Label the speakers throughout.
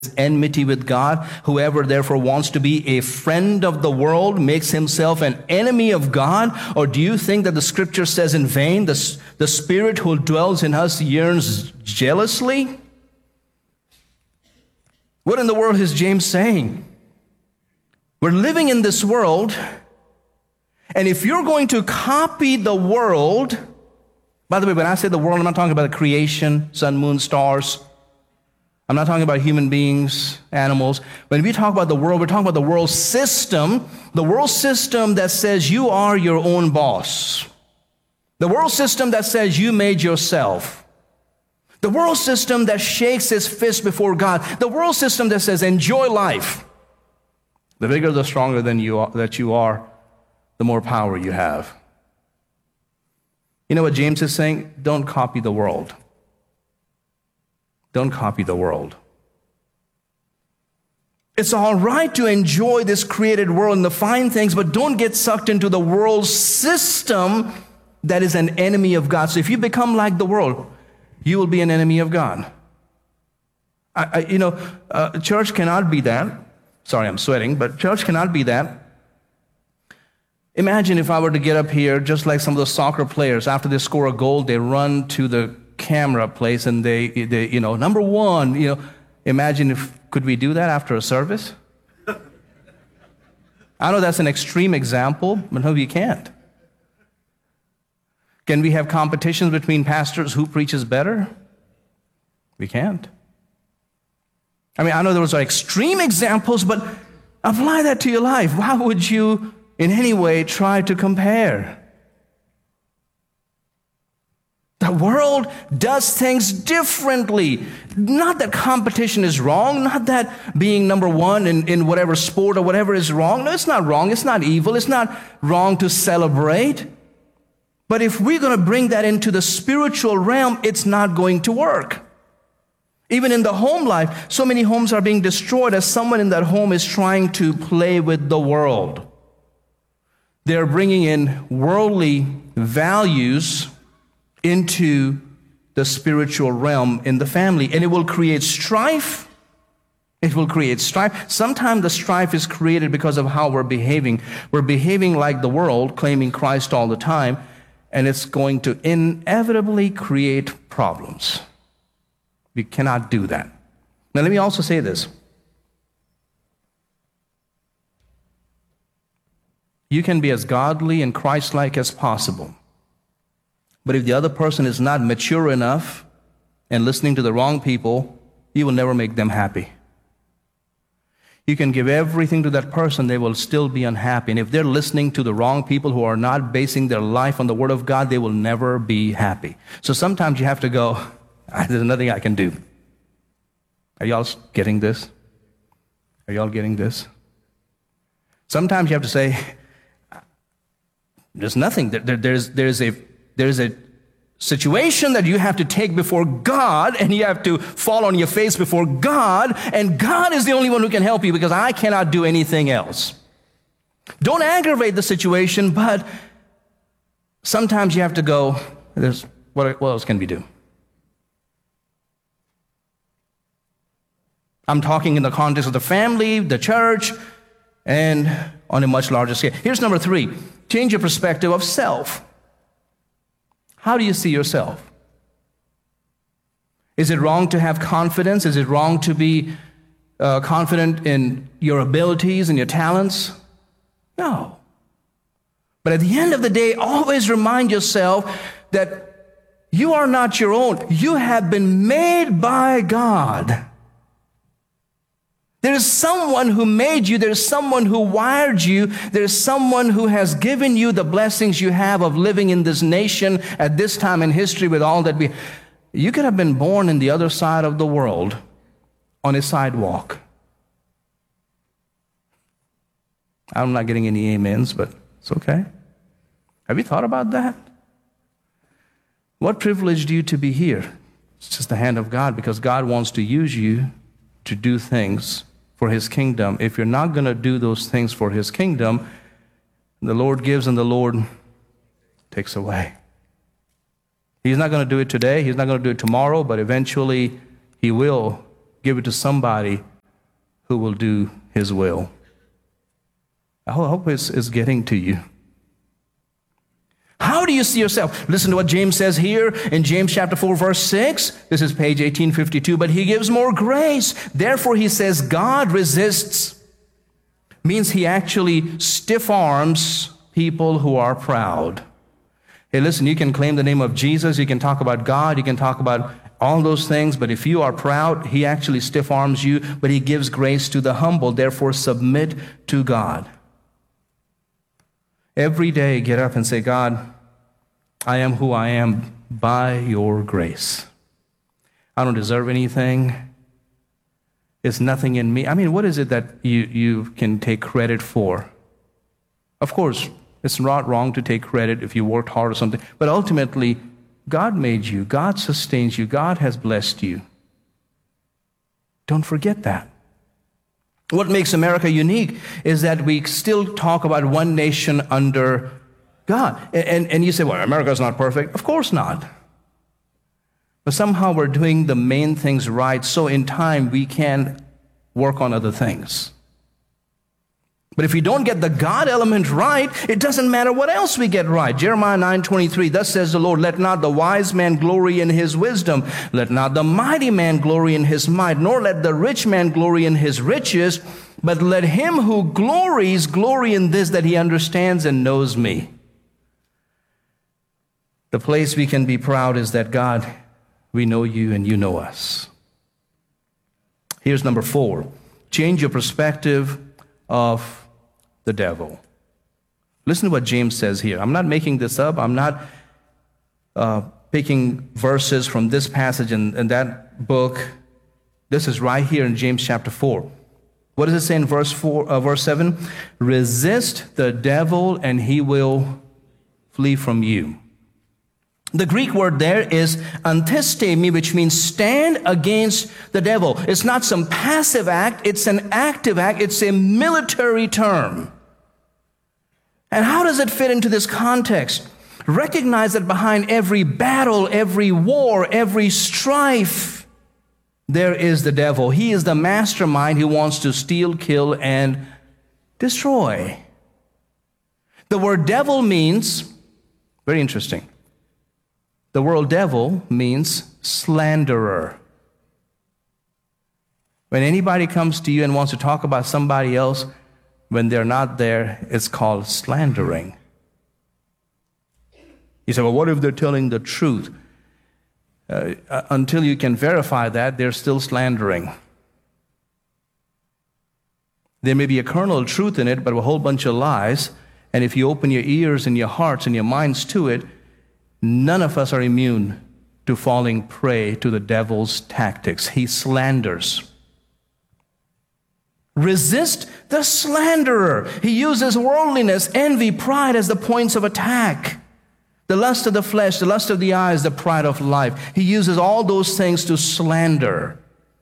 Speaker 1: enmity with God. Whoever therefore wants to be a friend of the world makes himself an enemy of God. Or do you think that the scripture says in vain, the Spirit who dwells in us yearns jealously? What in the world is James saying? We're living in this world, and if you're going to copy the world, by the way, when I say the world, I'm not talking about the creation, sun, moon, stars. I'm not talking about human beings, animals. When we talk about the world, we're talking about the world system that says you are your own boss. The world system that says you made yourself. The world system that shakes its fist before God. The world system that says enjoy life. The bigger, the stronger than you are, the more power you have. You know what James is saying? Don't copy the world. Don't copy the world. It's all right to enjoy this created world and the fine things, but don't get sucked into the world system that is an enemy of God. So if you become like the world, you will be an enemy of God. Church cannot be that. Sorry, I'm sweating, but church cannot be that. Imagine if I were to get up here, just like some of the soccer players, after they score a goal, they run to the camera place and they number one, imagine could we do that after a service? I know that's an extreme example, but no, you can't. Can we have competitions between pastors who preaches better? We can't. I mean, I know those are extreme examples, but apply that to your life. Why would you in any way try to compare? The world does things differently. Not that competition is wrong, not that being number one in whatever sport or whatever is wrong. No, it's not wrong, it's not evil, it's not wrong to celebrate. But if we're going to bring that into the spiritual realm, it's not going to work. Even in the home life, so many homes are being destroyed as someone in that home is trying to play with the world. They're bringing in worldly values into the spiritual realm in the family, and it will create strife. It will create strife. Sometimes the strife is created because of how we're behaving. We're behaving like the world, claiming Christ all the time, and it's going to inevitably create problems. We cannot do that. Now, let me also say this. You can be as godly and Christ-like as possible. But if the other person is not mature enough and listening to the wrong people, you will never make them happy. You can give everything to that person, they will still be unhappy. And if they're listening to the wrong people who are not basing their life on the Word of God, they will never be happy. So sometimes you have to go, there's nothing I can do. Are y'all getting this? Are y'all getting this? Sometimes you have to say, there's nothing. There's a situation that you have to take before God, and you have to fall on your face before God, and God is the only one who can help you because I cannot do anything else. Don't aggravate the situation, but sometimes you have to go, what else can we do? I'm talking in the context of the family, the church, and on a much larger scale. Here's number 3. Change your perspective of self. How do you see yourself? Is it wrong to have confidence? Is it wrong to be confident in your abilities and your talents? No. But at the end of the day, always remind yourself that you are not your own. You have been made by God. There is someone who made you. There is someone who wired you. There is someone who has given you the blessings you have of living in this nation at this time in history with all that you could have been born in the other side of the world on a sidewalk. I'm not getting any amens, but it's okay. Have you thought about that? What privileged you to be here? It's just the hand of God, because God wants to use you to do things for His kingdom. If you're not going to do those things for His kingdom, the Lord gives and the Lord takes away. He's not going to do it today. He's not going to do it tomorrow, but eventually He will give it to somebody who will do his will. I hope it's getting to you. How do you see yourself? Listen to what James says here in James chapter 4, verse 6. This is page 1852. But he gives more grace. Therefore, he says, God resists. Means he actually stiff arms people who are proud. Hey, listen, you can claim the name of Jesus. You can talk about God. You can talk about all those things. But if you are proud, he actually stiff arms you. But he gives grace to the humble. Therefore, submit to God. Every day, get up and say, God, I am who I am by your grace. I don't deserve anything. It's nothing in me. I mean, what is it that you can take credit for? Of course, it's not wrong to take credit if you worked hard or something. But ultimately, God made you. God sustains you. God has blessed you. Don't forget that. What makes America unique is that we still talk about one nation under God. And you say, well, America's not perfect. Of course not. But somehow we're doing the main things right, so in time we can work on other things. But if we don't get the God element right, it doesn't matter what else we get right. Jeremiah 9:23, thus says the Lord, let not the wise man glory in his wisdom, let not the mighty man glory in his might, nor let the rich man glory in his riches, but let him who glories glory in this, that he understands and knows me. The place we can be proud is that, God, we know you and you know us. Here's number 4. Change your perspective of the devil. Listen to what James says here. I'm not making this up. I'm not picking verses from this passage and that book. This is right here in James chapter 4. What does it say in verse 7? Resist the devil and he will flee from you. The Greek word there is antistemi, which means stand against the devil. It's not some passive act, it's an active act, it's a military term. And how does it fit into this context? Recognize that behind every battle, every war, every strife, there is the devil. He is the mastermind who wants to steal, kill, and destroy. The word devil means, very interesting, the word devil means slanderer. When anybody comes to you and wants to talk about somebody else when they're not there, it's called slandering. You say, well, what if they're telling the truth? Until you can verify that, they're still slandering. There may be a kernel of truth in it, but a whole bunch of lies. And if you open your ears and your hearts and your minds to it, none of us are immune to falling prey to the devil's tactics. He slanders. Resist the slanderer. He uses worldliness, envy, pride as the points of attack. The lust of the flesh, the lust of the eyes, the pride of life. He uses all those things to slander.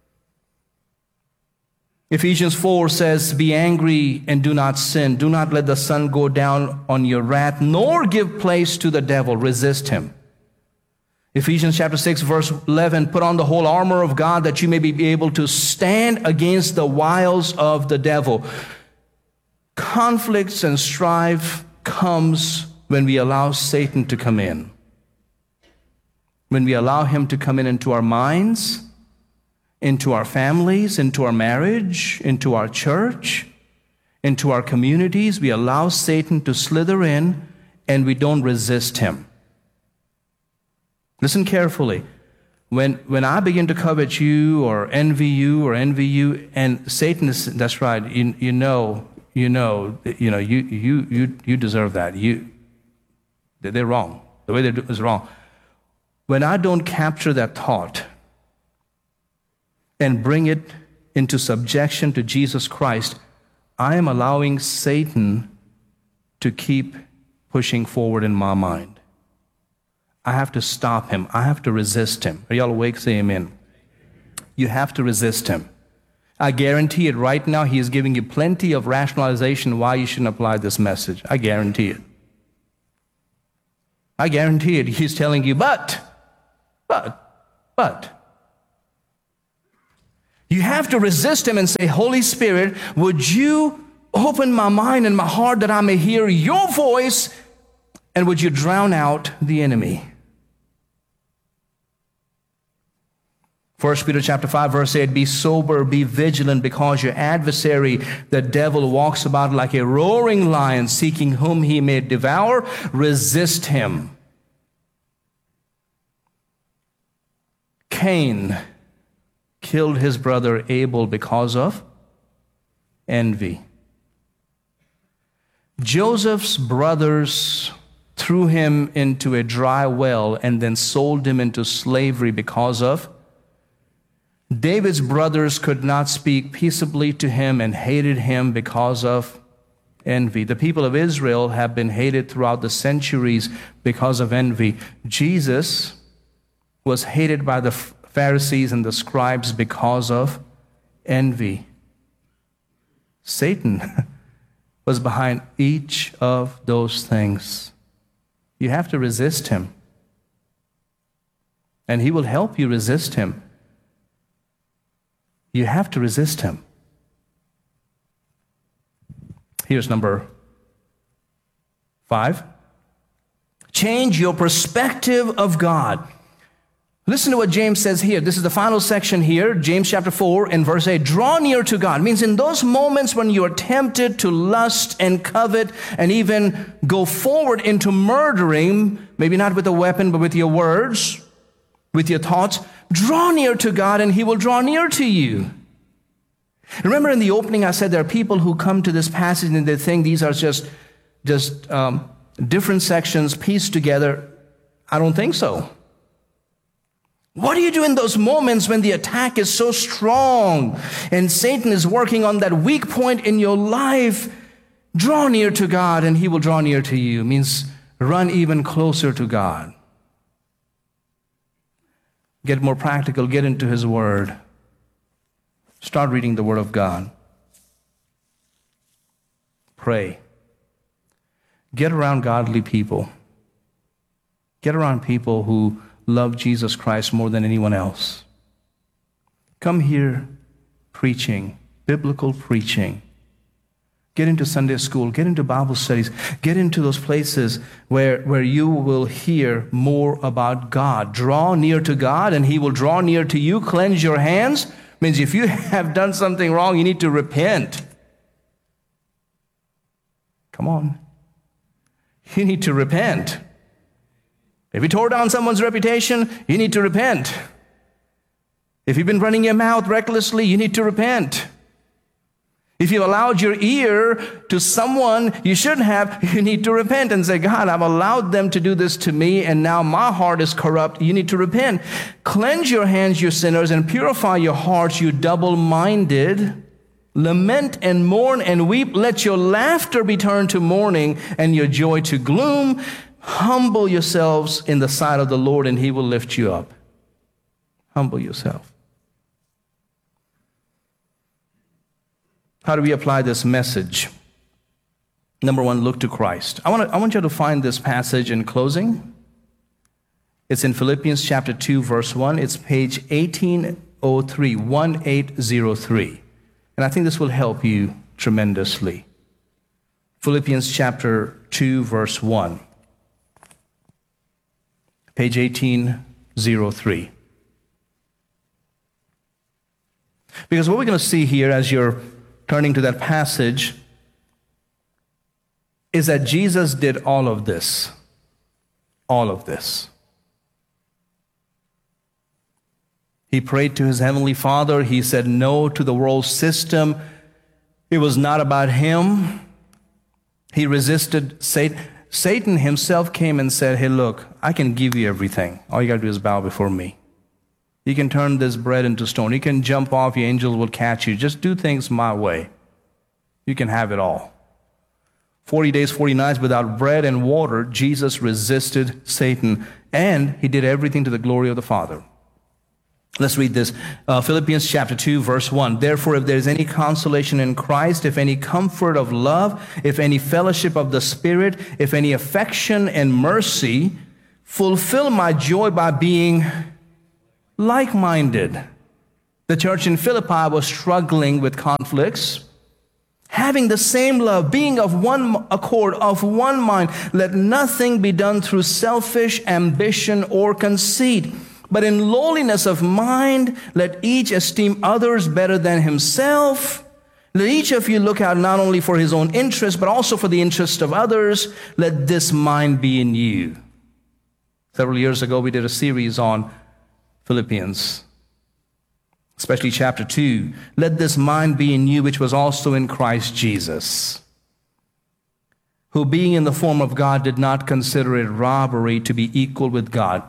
Speaker 1: Ephesians 4 says, be angry and do not sin. Do not let the sun go down on your wrath, nor give place to the devil. Resist him. Ephesians chapter 6, verse 11, put on the whole armor of God that you may be able to stand against the wiles of the devil. Conflicts and strife comes when we allow Satan to come in. When we allow him to come in into our minds, into our families, into our marriage, into our church, into our communities. We allow Satan to slither in and we don't resist him. Listen carefully. When I begin to covet you or envy you, and Satan is, that's right, you deserve that. They're wrong. The way they do is wrong. When I don't capture that thought and bring it into subjection to Jesus Christ, I am allowing Satan to keep pushing forward in my mind. I have to stop him. I have to resist him. Are y'all awake? Say amen. You have to resist him. I guarantee it right now, he is giving you plenty of rationalization why you shouldn't apply this message. I guarantee it. I guarantee it. He's telling you, but. You have to resist him and say, Holy Spirit, would you open my mind and my heart that I may hear your voice, and would you drown out the enemy? 1 Peter chapter 5, verse 8, be sober, be vigilant, because your adversary, the devil, walks about like a roaring lion, seeking whom he may devour. Resist him. Cain killed his brother Abel because of envy. Joseph's brothers threw him into a dry well and then sold him into slavery because of David's brothers could not speak peaceably to him and hated him because of envy. The people of Israel have been hated throughout the centuries because of envy. Jesus was hated by the Pharisees and the scribes because of envy. Satan was behind each of those things. You have to resist him. And he will help you resist him. You have to resist him. Here's number 5. Change your perspective of God. Listen to what James says here. This is the final section here, James chapter 4 and verse 8. Draw near to God. It means in those moments when you are tempted to lust and covet and even go forward into murdering, maybe not with a weapon, but with your words, with your thoughts, draw near to God and he will draw near to you. Remember in the opening I said there are people who come to this passage and they think these are just different sections pieced together. I don't think so. What do you do in those moments when the attack is so strong and Satan is working on that weak point in your life? Draw near to God and he will draw near to you. It means run even closer to God. Get more practical, get into his word. Start reading the word of God. Pray. Get around godly people. Get around people who love Jesus Christ more than anyone else. Come here preaching, biblical preaching. Get into Sunday school, get into Bible studies, get into those places where you will hear more about God. Draw near to God and he will draw near to you. Cleanse your hands. Means if you have done something wrong, you need to repent. Come on. You need to repent. If you tore down someone's reputation, you need to repent. If you've been running your mouth recklessly, you need to repent. If you allowed your ear to someone you shouldn't have, you need to repent and say, God, I've allowed them to do this to me, and now my heart is corrupt. You need to repent. Cleanse your hands, you sinners, and purify your hearts, you double-minded. Lament and mourn and weep. Let your laughter be turned to mourning and your joy to gloom. Humble yourselves in the sight of the Lord, and he will lift you up. Humble yourself. How do we apply this message? Number 1, look to Christ. I want you to find this passage in closing. It's in Philippians chapter 2, verse 1. It's page 1803, 1803. And I think this will help you tremendously. Philippians chapter 2, verse 1. Page 1803. Because what we're going to see here as you're turning to that passage is that Jesus did all of this. All of this. He prayed to his heavenly Father. He said no to the world system. It was not about him. He resisted Satan. Satan himself came and said, hey, look, I can give you everything. All you got to do is bow before me. You can turn this bread into stone. You can jump off. Your angels will catch you. Just do things my way. You can have it all. 40 days, 40 nights without bread and water, Jesus resisted Satan, and he did everything to the glory of the Father. Let's read this. Philippians chapter 2, verse 1. Therefore, if there is any consolation in Christ, if any comfort of love, if any fellowship of the Spirit, if any affection and mercy, fulfill my joy by being like-minded, The church in Philippi was struggling with conflicts. Having the same love, being of one accord, of one mind, let nothing be done through selfish ambition or conceit, but in lowliness of mind, let each esteem others better than himself. Let each of you look out not only for his own interest, but also for the interest of others. Let this mind be in you. Several years ago, we did a series on Philippians, especially chapter 2. Let this mind be in you, which was also in Christ Jesus, who being in the form of God did not consider it robbery to be equal with God,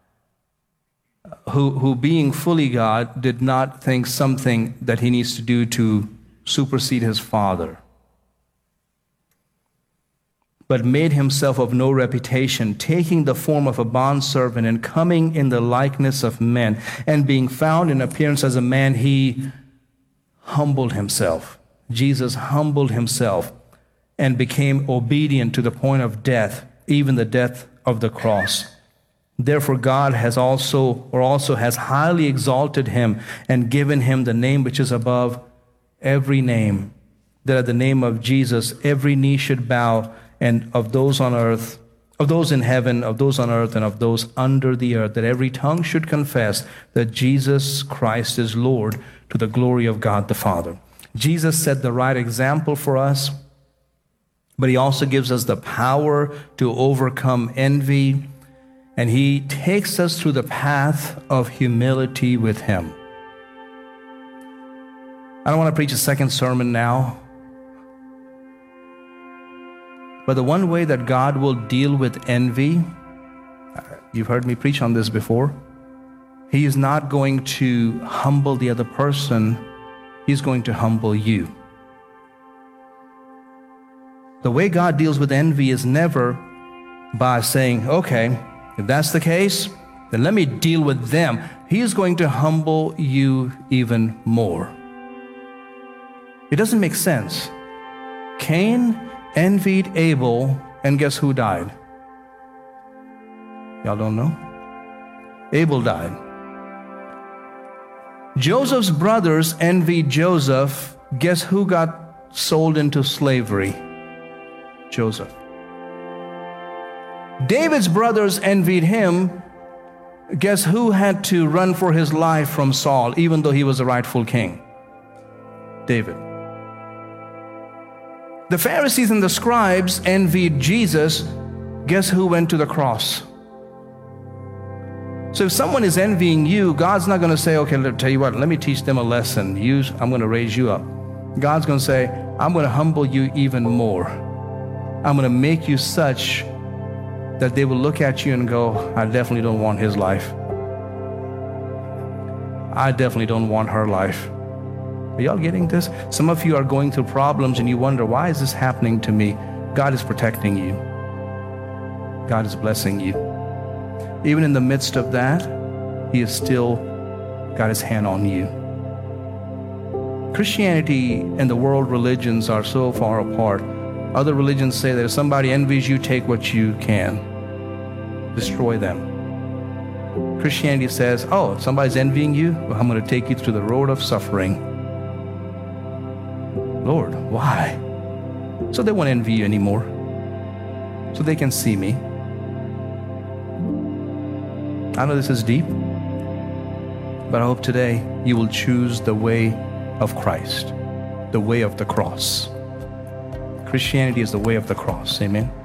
Speaker 1: who being fully God did not think something that he needs to do to supersede his Father, but made himself of no reputation, taking the form of a bondservant and coming in the likeness of men, and being found in appearance as a man, he humbled himself. Jesus humbled himself and became obedient to the point of death, even the death of the cross. Therefore God has also has highly exalted him and given him the name which is above every name, that at the name of Jesus every knee should bow, and of those on earth, of those in heaven, of those on earth, and of those under the earth, that every tongue should confess that Jesus Christ is Lord, to the glory of God the Father. Jesus set the right example for us, but he also gives us the power to overcome envy, and he takes us through the path of humility with him. I don't want to preach a second sermon now, but the one way that God will deal with envy, you've heard me preach on this before, he is not going to humble the other person, he's going to humble you. The way God deals with envy is never by saying, okay, if that's the case, then let me deal with them. He is going to humble you even more. It doesn't make sense. Cain envied Abel, and guess who died? Y'all don't know? Abel died. Joseph's brothers envied Joseph. Guess who got sold into slavery? Joseph. David's brothers envied him. Guess who had to run for his life from Saul, even though he was the rightful king? David. The Pharisees and the scribes envied Jesus. Guess who went to the cross? So if someone is envying you, God's not going to say, okay, tell you what, let me teach them a lesson. I'm going to raise you up. God's going to say, I'm going to humble you even more. I'm going to make you such that they will look at you and go, I definitely don't want his life. I definitely don't want her life. Are y'all getting this? Some of you are going through problems and you wonder, why is this happening to me? God is protecting you. God is blessing you. Even in the midst of that, he has still got his hand on you. Christianity and the world religions are so far apart. Other religions say that if somebody envies you, take what you can. Destroy them. Christianity says, oh, if somebody's envying you, well, I'm going to take you through the road of suffering. Lord, why? So they won't envy you anymore. So they can see me. I know this is deep, but I hope today you will choose the way of Christ, the way of the cross. Christianity is the way of the cross. Amen.